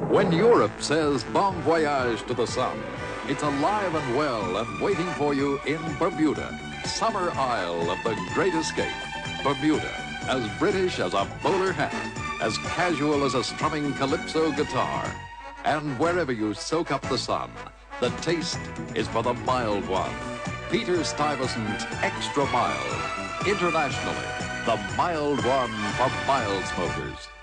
When Europe says bon voyage to the sun, it's alive and well and waiting for you in Bermuda, summer isle of the great escape. Bermuda, as British as a bowler hat, as casual as a strumming calypso guitar. And wherever you soak up the sun, the taste is for the mild one. Peter Stuyvesant's Extra Mild. Internationally, the mild one for mild smokers.